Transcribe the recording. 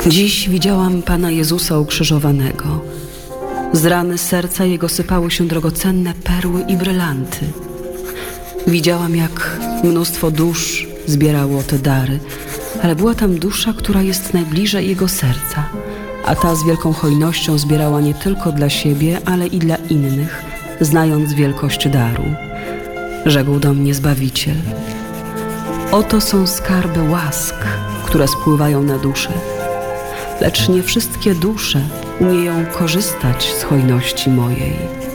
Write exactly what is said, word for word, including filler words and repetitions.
Dziś widziałam Pana Jezusa ukrzyżowanego. Z rany serca Jego sypały się drogocenne perły i brylanty. Widziałam, jak mnóstwo dusz zbierało te dary, ale była tam dusza, która jest najbliżej Jego serca, a ta z wielką hojnością zbierała nie tylko dla siebie, ale i dla innych, znając wielkość daru. Rzekł do mnie Zbawiciel: oto są skarby łask, które spływają na duszę. Lecz nie wszystkie dusze umieją korzystać z hojności mojej.